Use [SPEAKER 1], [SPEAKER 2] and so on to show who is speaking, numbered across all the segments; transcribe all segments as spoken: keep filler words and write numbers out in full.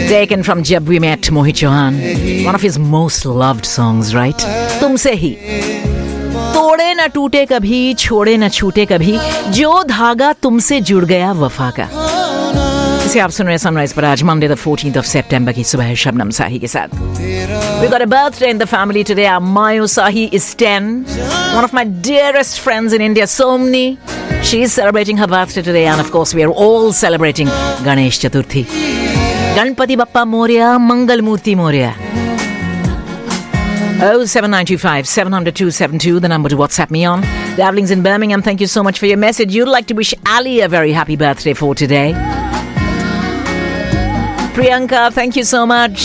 [SPEAKER 1] Taken from Jab We Met, Mohit Chauhan. One of his most loved songs, right? तुमसे ही तोड़े न टूटे कभी, छोड़े न छूटे कभी, जो धागा तुमसे जुड़ गया वफा का. इसे आप सुन रहे हैं सनराइज पर आज Monday the fourteenth of September की सुबह शबनम साही के साथ. We got a birthday in the family today. Our Mayu Sahi is ten. One of my dearest friends in India, Somni. She is celebrating her birthday today, and of course we are all celebrating Ganesh Chaturthi. Ganpati Bappa Moria, Mangal Murti Moria. oh seven nine two five seven zero zero two seven two, the number to WhatsApp me on. Davling's in Birmingham, thank you so much for your message. You'd like to wish Ali a very happy birthday for today. Priyanka, thank you so much.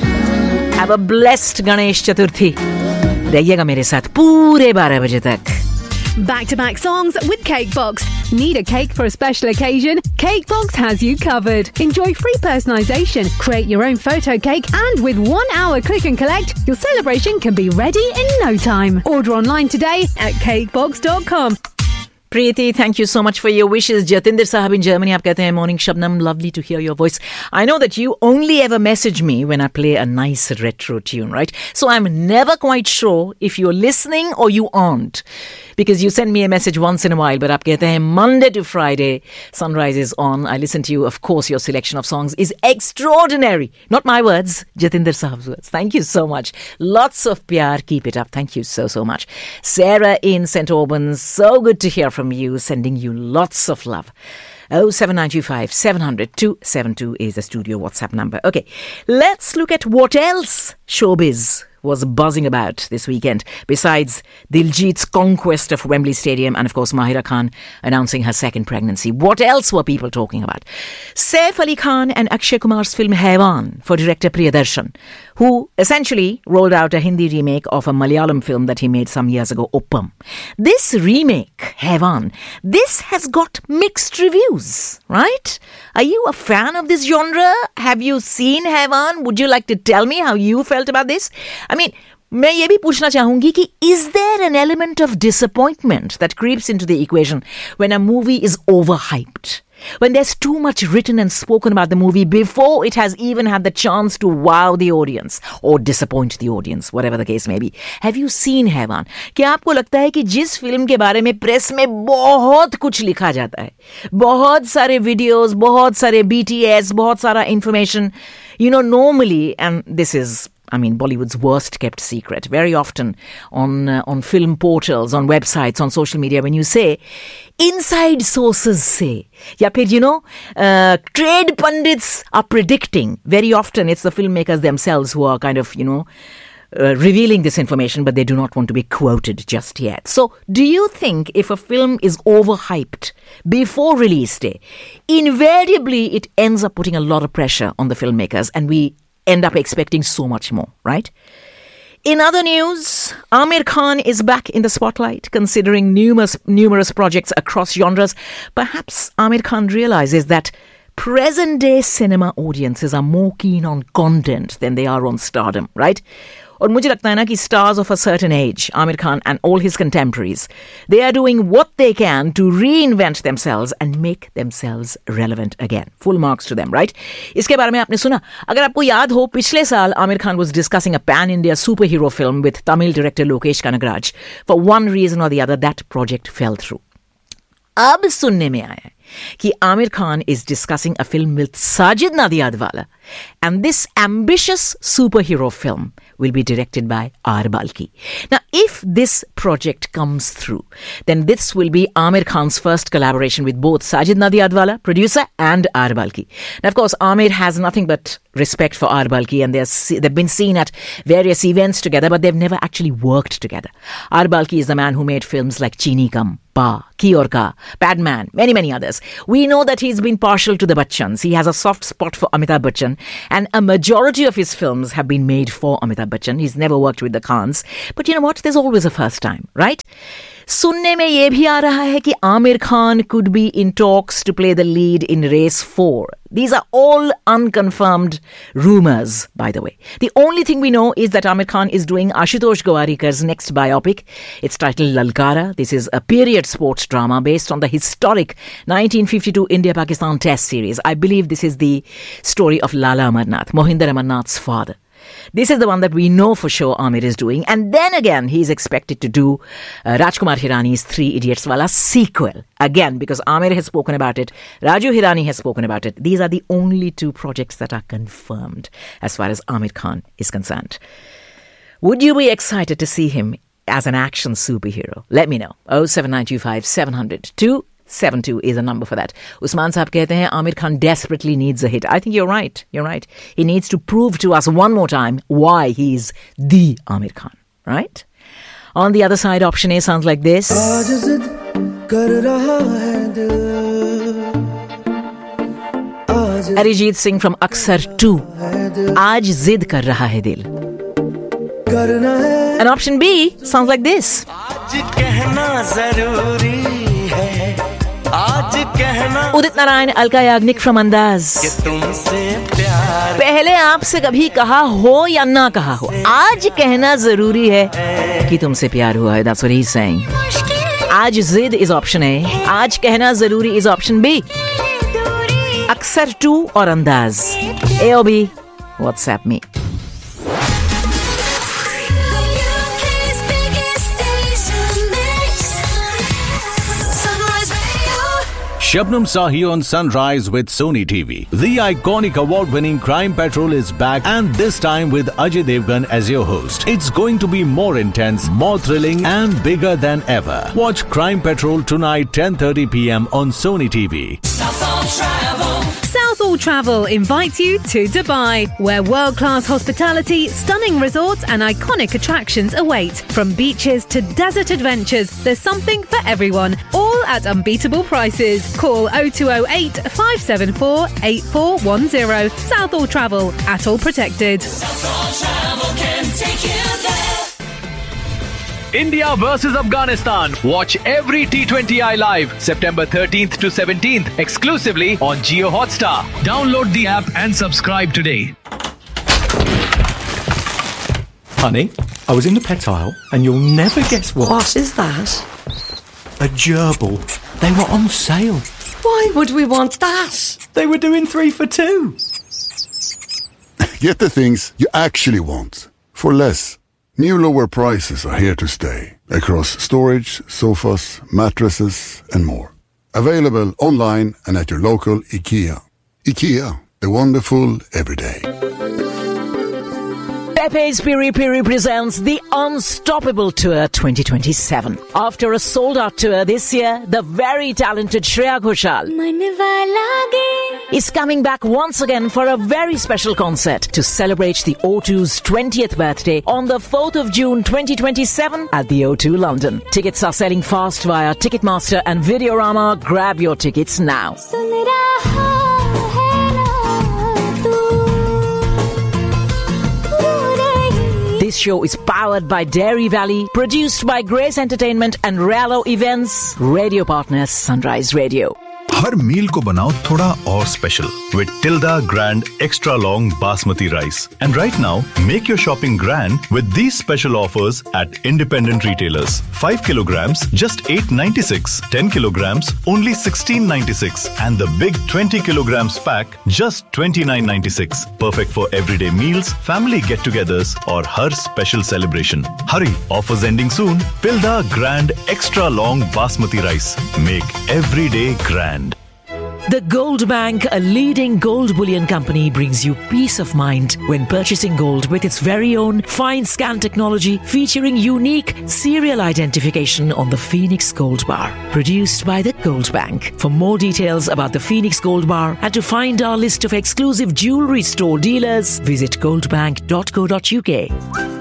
[SPEAKER 1] Have a blessed Ganesh Chaturthi. रहिएगा मेरे साथ पूरे बारह बजे तक.
[SPEAKER 2] Back-to-back songs with Cakebox. Need a cake for a special occasion? Cakebox has you covered. Enjoy free personalisation, create your own photo cake, and with one hour click and collect, your celebration can be ready in no time. Order online today at cakebox dot com.
[SPEAKER 1] Preeti, thank you so much for your wishes. Jatinder Sahab in Germany, aap kehte hain, morning Shabnam, lovely to hear your voice. I know that you only ever message me when I play a nice retro tune, right? So I'm never quite sure if you're listening or you aren't. Because you send me a message once in a while, but aap kehte hain, Monday to Friday, Sunrise is on. I listen to you. Of course, your selection of songs is extraordinary. Not my words, Jatinder Sahab's words. Thank you so much. Lots of pyar. Keep it up. Thank you so, so much. Sarah in Saint Albans, so good to hear from you, sending you lots of love. oh seven nine two five seven zero zero two seven two is the studio WhatsApp number. Okay, let's look at what else showbiz was buzzing about this weekend, besides Diljit's conquest of Wembley Stadium and, of course, Mahira Khan announcing her second pregnancy. What else were people talking about? Saif Ali Khan and Akshay Kumar's film Haiwan for director Priyadarshan, who essentially rolled out a Hindi remake of a Malayalam film that he made some years ago, Oppam. This remake, Haiwan, this has got mixed reviews, right? Are you a fan of this genre? Have you seen Haiwan? Would you like to tell me how you felt about this? I mean, मैं ये भी पूछना चाहूंगी कि is there an element of disappointment that creeps into the equation when a movie is overhyped? When there's too much written and spoken about the movie before it has even had the chance to wow the audience or disappoint the audience, whatever the case may be. Have you seen Haiwan? क्या आपको लगता है कि जिस film के बारे में press में बहुत कुछ लिखा जाता है, बहुत सारे वीडियोस, बहुत सारे B T S, बहुत सारा information, you know, normally, and this is, I mean, Bollywood's worst kept secret. Very often on uh, on film portals, on websites, on social media, when you say, inside sources say, ya phir, you know, uh, trade pundits are predicting. Very often it's the filmmakers themselves who are kind of, you know, uh, revealing this information, but they do not want to be quoted just yet. So do you think if a film is overhyped before release day, invariably it ends up putting a lot of pressure on the filmmakers, and we end up expecting so much more, right? In other news, Aamir Khan is back in the spotlight, considering numerous numerous projects across genres. Perhaps Aamir Khan realizes that present-day cinema audiences are more keen on content than they are on stardom, right? और मुझे लगता है ना कि stars of a certain age, Aamir Khan and all his contemporaries, they are doing what they can to reinvent themselves and make themselves relevant again. Full marks to them, right? इसके बारे में आपने सुना? अगर आपको याद हो, पिछले साल Aamir Khan was discussing a pan-India superhero film with Tamil director Lokesh Kanagaraj. For one reason or the other, that project fell through. अब सुनने में आया है कि Aamir Khan is discussing a film with Sajid Nadiadwala, and this ambitious superhero film will be directed by R. Balki. Now, if this project comes through, then this will be Aamir Khan's first collaboration with both Sajid Nadiadwala, producer, and R. Balki. Now, of course, Aamir has nothing but respect for R. Balki, and they're, they've been seen at various events together, but they've never actually worked together. R. Balki is the man who made films like Chini Kam, Pa, Ki Aur Ka, Padman, many, many others. We know that he's been partial to the Bachchans. He has a soft spot for Amitabh Bachchan, and a majority of his films have been made for Amitabh Amitabh Bachchan. He's never worked with the Khans. But you know what? There's always a first time, right? सुनने में ये भी आ रहा है कि Aamir Khan could be in talks to play the lead in Race four. These are all unconfirmed rumors, by the way. The only thing we know is that Aamir Khan is doing Ashutosh Gowarikar's next biopic. It's titled Lalkara. This is a period sports drama based on the historic nineteen fifty-two India-Pakistan Test series. I believe this is the story of Lala Amarnath, Mohinder Amarnath's father. This is the one that we know for sure Aamir is doing. And then again, he's expected to do uh, Rajkumar Hirani's Three Idiots Wala sequel. Again, because Aamir has spoken about it. Raju Hirani has spoken about it. These are the only two projects that are confirmed as far as Aamir Khan is concerned. Would you be excited to see him as an action superhero? Let me know. oh seven nine two five seven hundred two seven two is a number for that. Usman Saab kehte hain, Aamir Khan desperately needs a hit. I think you're right. You're right. He needs to prove to us one more time why he's the Aamir Khan, right? On the other side, option A sounds like this. Arijit Singh from Aksar two. Aaj zid kar raha hai dil. And option B sounds like this. Udit Narayan, Alka Yagnik from अंदाज. पहले आपसे कभी कहा हो या ना कहा हो, आज कहना जरूरी है कि तुमसे प्यार हुआ है. That's what he's saying. आज जिद is option A. आज कहना जरूरी is option B. अक्सर टू और अंदाज. A or B? WhatsApp me.
[SPEAKER 3] Shabnam Sahi on Sunrise with Sony T V. The iconic award-winning Crime Patrol is back, and this time with Ajay Devgan as your host. It's going to be more intense, more thrilling, and bigger than ever. Watch Crime Patrol tonight, ten thirty p.m. on Sony T V.
[SPEAKER 2] Southall Travel. Southall Travel invites you to Dubai, where world-class hospitality, stunning resorts, and iconic attractions await. From beaches to desert adventures, there's something for everyone, all at unbeatable prices. Call oh two oh eight, five seven four, eight four one oh. Southall Travel, Atoll Protected.
[SPEAKER 4] Southall Travel can take you there.
[SPEAKER 5] India versus Afghanistan. Watch every T twenty I live September thirteenth to seventeenth exclusively on Jio Hotstar. Download the app and subscribe today.
[SPEAKER 6] Honey, I was in the pet aisle and you'll never guess what.
[SPEAKER 7] What is that?
[SPEAKER 6] A gerbil. They were on sale.
[SPEAKER 7] Why would we want that?
[SPEAKER 6] They were doing three for two.
[SPEAKER 8] Get the things you actually want for less. New lower prices are here to stay across storage, sofas, mattresses and more. Available online and at your local IKEA. IKEA, the wonderful everyday.
[SPEAKER 1] Pepe's Piri Piri presents the Unstoppable Tour twenty twenty-seven. After a sold-out tour this year, the very talented Shreya Ghoshal is coming back once again for a very special concert to celebrate the O two's twentieth birthday on the fourth of June twenty twenty-seven at the O two London. Tickets are selling fast via Ticketmaster and Videorama. Grab your tickets now. This show is powered by Dairy Valley, produced by Grace Entertainment and Rallo Events, radio partners Sunrise Radio.
[SPEAKER 9] हर मील को बनाओ थोड़ा और special with Tilda Grand Extra Long Basmati Rice. And right now, make your shopping grand with these special offers at independent retailers. five kilograms, just eight ninety-six. ten kilograms, only sixteen ninety-six. And the big twenty kilograms pack, just twenty-nine ninety-six. Perfect for everyday meals, family get-togethers, or her special celebration. Hurry, offers ending soon. Tilda Grand Extra Long Basmati Rice. Make every day grand.
[SPEAKER 1] The Gold Bank, a leading gold bullion company, brings you peace of mind when purchasing gold with its very own fine scan technology featuring unique serial identification on the Phoenix Gold Bar. Produced by the Gold Bank. For more details about the Phoenix Gold Bar and to find our list of exclusive jewelry store dealers, visit goldbank dot co dot uk.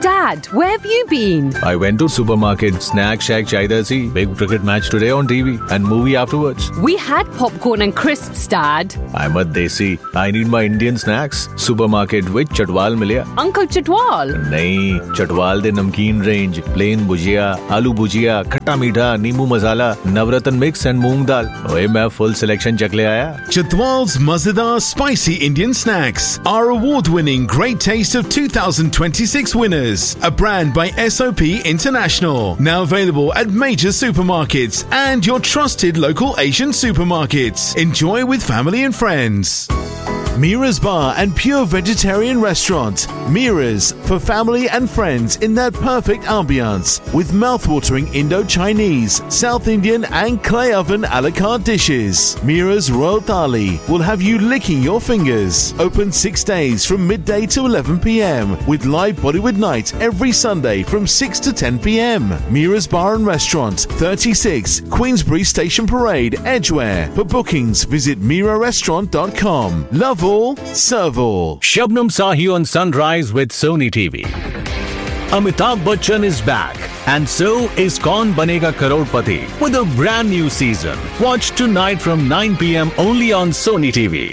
[SPEAKER 2] Dad, where have you been?
[SPEAKER 3] I went to supermarket, snack shack chaidasi, big cricket match today on T V and movie afterwards.
[SPEAKER 2] We had popcorn and crisps, Dad.
[SPEAKER 3] I'm a desi. I need my Indian snacks. Supermarket with Chatwal milya.
[SPEAKER 2] Uncle Chatwal?
[SPEAKER 3] नहीं, Chatwal de namkeen range, plain bhujia, aloo bhujia, खट्टा मीठा, नींबू मसाला, नवरत्न mix and मूंग दाल. ओए मैं full selection चख ले आया.
[SPEAKER 10] Chatwal's Mazadar Spicy Indian Snacks, our award-winning Great Taste of two thousand twenty-six winners. A brand by S O P International. Now available at major supermarkets and your trusted local Asian supermarkets. Enjoy with family and friends. Mira's Bar and Pure Vegetarian Restaurant. Mira's for family and friends in that perfect ambience with mouthwatering Indo-Chinese, South Indian and clay oven a la carte dishes. Mira's Royal Thali will have you licking your fingers. Open six days from midday to eleven p.m. with live Bollywood night every Sunday from six to ten p.m. Mira's Bar and Restaurant, thirty-six Queensbury Station Parade, Edgware. For bookings, visit mira restaurant dot com. Love all, serve all.
[SPEAKER 3] Shabnam Sahi on Sunrise with Sony T V. Amitabh Bachchan is back, and so is Kaun Banega Crorepati with a brand new season. Watch tonight from nine p.m. only on Sony T V.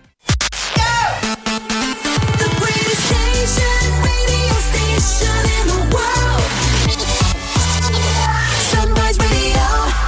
[SPEAKER 4] The greatest station, radio station in the world. Sunrise Radio.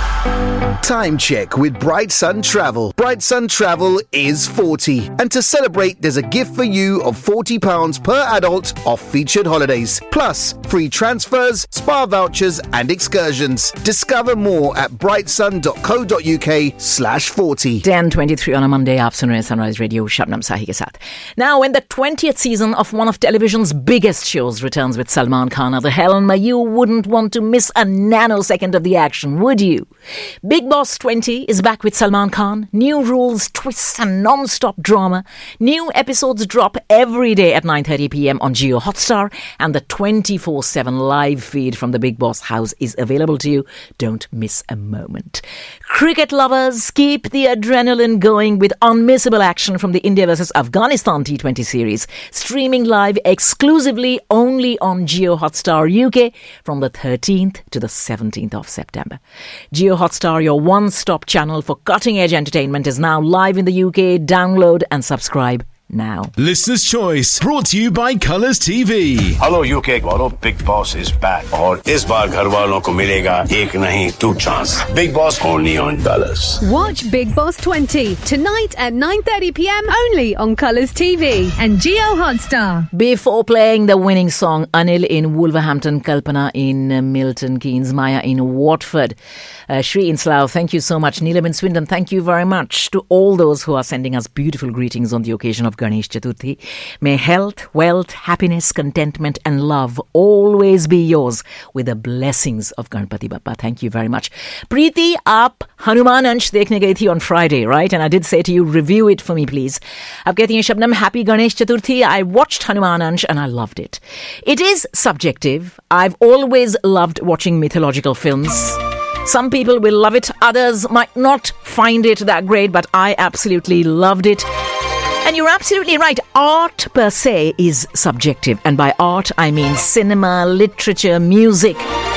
[SPEAKER 11] Time check with Bright Sun Travel. Bright Sun Travel is forty. And to celebrate, there's a gift for you of forty pounds per adult off featured holidays. Plus, free transfers, spa vouchers and excursions. Discover more at brightsun.co.uk slash 40.
[SPEAKER 1] ten twenty-three on a Monday, आप सुन रहे हैं Sunrise Radio, Shabnam Sahi के साथ. Now, when the twentieth season of one of television's biggest shows returns with Salman Khan at the helm, you wouldn't want to miss a nanosecond of the action, would you? Big Boss twenty is back with Salman Khan. New rules, twists and non-stop drama. New episodes drop every day at nine thirty p.m. on Jio Hotstar, and the twenty-four seven live feed from the Big Boss house is available to you. Don't miss a moment. Cricket lovers, keep the adrenaline going with unmissable action from the India versus Afghanistan T twenty series, streaming live exclusively only on Jio Hotstar U K from the thirteenth to the seventeenth of September. Jio Hotstar, your one-stop channel for cutting-edge entertainment, is now live in the U K. Download and subscribe now.
[SPEAKER 10] Listener's Choice, brought to you by Colours T V.
[SPEAKER 12] Hello U K वालों, Big Boss is back. और इस बार घर वालों को मिलेगा एक नहीं two chance. Big Boss only on Colours.
[SPEAKER 2] Watch Big Boss twenty tonight at nine thirty p.m. only on Colours T V and Jio Hotstar.
[SPEAKER 1] Before playing the winning song, Anil in Wolverhampton, Kalpana in uh, Milton Keynes, Maya in Watford, uh, Shri in Slough, thank you so much. Neelam in Swindon, thank you very much to all those who are sending us beautiful greetings on the occasion of Ganesh Chaturthi. May health, wealth, happiness, contentment and love always be yours with the blessings of Ganpati Bappa. Thank you very much. Preeti, aap Hanuman Ansh dekhne gayi thi on Friday, right? And I did say to you, review it for me, please. Aap kehti hain, Shabnam, happy Ganesh Chaturthi. I watched Hanuman Ansh and I loved it. It is subjective. I've always loved watching mythological films. Some people will love it, others might not find it that great, but I absolutely loved it. And you're absolutely right. Art per se is subjective. And by art, I mean cinema, literature, music.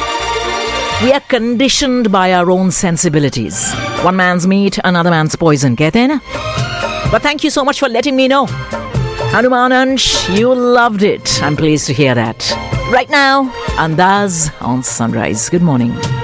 [SPEAKER 1] We are conditioned by our own sensibilities. One man's meat, another man's poison. Kehte hain na? But thank you so much for letting me know. Hanuman Ansh, you loved it. I'm pleased to hear that. Right now, Andaz on Sunrise. Good morning.